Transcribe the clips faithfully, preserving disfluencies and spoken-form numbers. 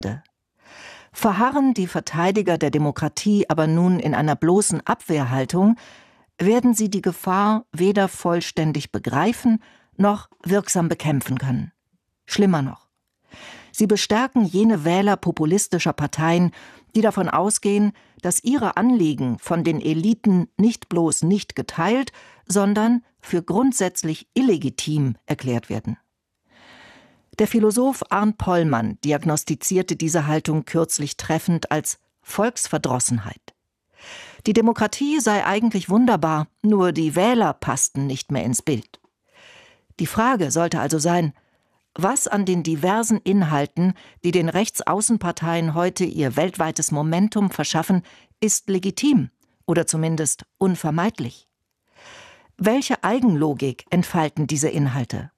Verharren die Verteidiger der Demokratie aber nun in einer bloßen Abwehrhaltung, werden sie die Gefahr weder vollständig begreifen noch wirksam bekämpfen können. Schlimmer noch: Sie bestärken jene Wähler populistischer Parteien, die davon ausgehen, dass ihre Anliegen von den Eliten nicht bloß nicht geteilt, sondern für grundsätzlich illegitim erklärt werden. Der Philosoph Arn Pollmann diagnostizierte diese Haltung kürzlich treffend als Volksverdrossenheit. Die Demokratie sei eigentlich wunderbar, nur die Wähler passten nicht mehr ins Bild. Die Frage sollte also sein: Was an den diversen Inhalten, die den Rechtsaußenparteien heute ihr weltweites Momentum verschaffen, ist legitim oder zumindest unvermeidlich? Welche Eigenlogik entfalten diese Inhalte?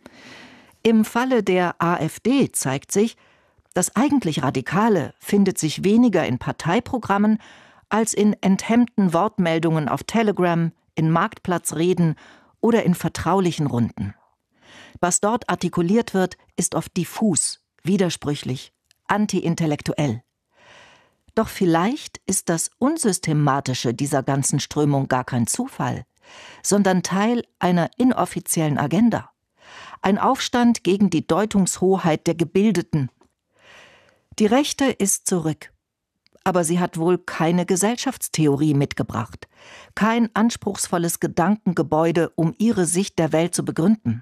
Im Falle der AfD zeigt sich, das eigentlich Radikale findet sich weniger in Parteiprogrammen als in enthemmten Wortmeldungen auf Telegram, in Marktplatzreden oder in vertraulichen Runden. Was dort artikuliert wird, ist oft diffus, widersprüchlich, anti-intellektuell. Doch vielleicht ist das Unsystematische dieser ganzen Strömung gar kein Zufall, sondern Teil einer inoffiziellen Agenda. Ein Aufstand gegen die Deutungshoheit der Gebildeten. Die Rechte ist zurück, aber sie hat wohl keine Gesellschaftstheorie mitgebracht, kein anspruchsvolles Gedankengebäude, um ihre Sicht der Welt zu begründen.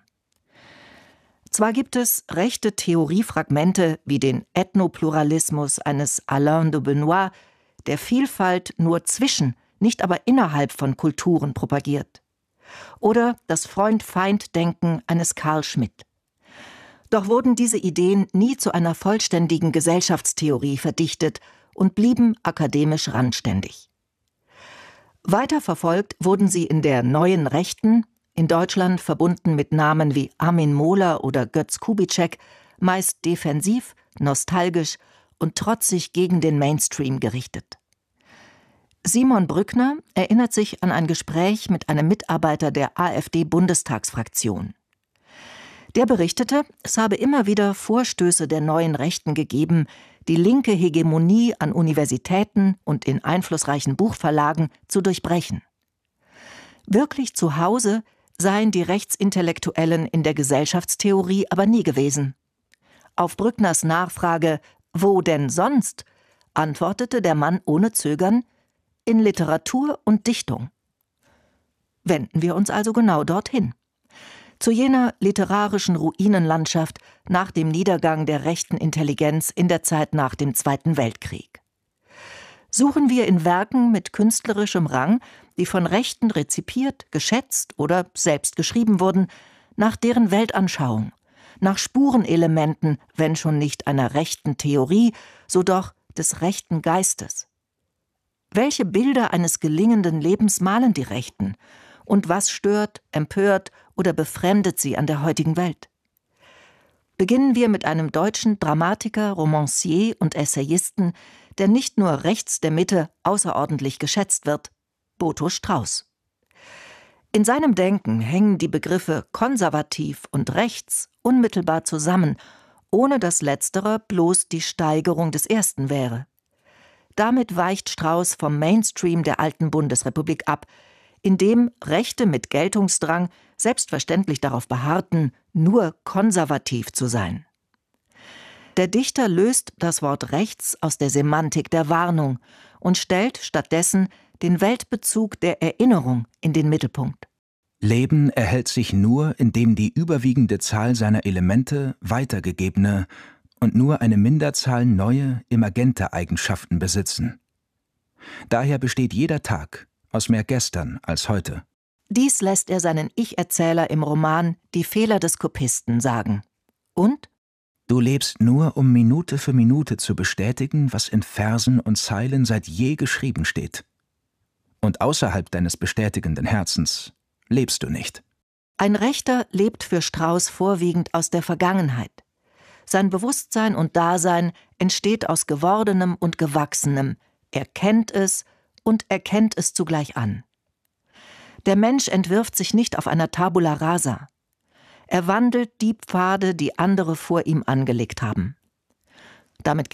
Zwar gibt es rechte Theoriefragmente wie den Ethnopluralismus eines Alain de Benoist, der Vielfalt nur zwischen, nicht aber innerhalb von Kulturen propagiert. Oder das Freund-Feind-Denken eines Carl Schmitt. Doch wurden diese Ideen nie zu einer vollständigen Gesellschaftstheorie verdichtet und blieben akademisch randständig. Weiter verfolgt wurden sie in der neuen Rechten, in Deutschland verbunden mit Namen wie Armin Mohler oder Götz Kubitschek, meist defensiv, nostalgisch und trotzig gegen den Mainstream gerichtet. Simon Brückner erinnert sich an ein Gespräch mit einem Mitarbeiter der AfD-Bundestagsfraktion. Der berichtete, es habe immer wieder Vorstöße der neuen Rechten gegeben, die linke Hegemonie an Universitäten und in einflussreichen Buchverlagen zu durchbrechen. Wirklich zu Hause seien die Rechtsintellektuellen in der Gesellschaftstheorie aber nie gewesen. Auf Brückners Nachfrage, wo denn sonst, antwortete der Mann ohne Zögern: in Literatur und Dichtung. Wenden wir uns also genau dorthin. Zu jener literarischen Ruinenlandschaft nach dem Niedergang der rechten Intelligenz in der Zeit nach dem Zweiten Weltkrieg. Suchen wir in Werken mit künstlerischem Rang, die von Rechten rezipiert, geschätzt oder selbst geschrieben wurden, nach deren Weltanschauung, nach Spurenelementen, wenn schon nicht einer rechten Theorie, so doch des rechten Geistes. Welche Bilder eines gelingenden Lebens malen die Rechten? Und was stört, empört oder befremdet sie an der heutigen Welt? Beginnen wir mit einem deutschen Dramatiker, Romancier und Essayisten, der nicht nur rechts der Mitte außerordentlich geschätzt wird: Boto Strauß. In seinem Denken hängen die Begriffe konservativ und rechts unmittelbar zusammen, ohne dass letzterer bloß die Steigerung des ersten wäre. Damit weicht Strauß vom Mainstream der alten Bundesrepublik ab, indem Rechte mit Geltungsdrang selbstverständlich darauf beharrten, nur konservativ zu sein. Der Dichter löst das Wort rechts aus der Semantik der Warnung und stellt stattdessen den Weltbezug der Erinnerung in den Mittelpunkt. Leben erhält sich nur, indem die überwiegende Zahl seiner Elemente weitergegebene und nur eine Minderzahl neue, emergente Eigenschaften besitzen. Daher besteht jeder Tag aus mehr gestern als heute. Dies lässt er seinen Ich-Erzähler im Roman Die Fehler des Kopisten sagen. Und? Du lebst nur, um Minute für Minute zu bestätigen, was in Versen und Zeilen seit je geschrieben steht. Und außerhalb deines bestätigenden Herzens lebst du nicht. Ein Rechter lebt für Strauß vorwiegend aus der Vergangenheit. Sein Bewusstsein und Dasein entsteht aus Gewordenem und Gewachsenem. Er kennt es und erkennt es zugleich an. Der Mensch entwirft sich nicht auf einer Tabula rasa. Er wandelt die Pfade, die andere vor ihm angelegt haben. Damit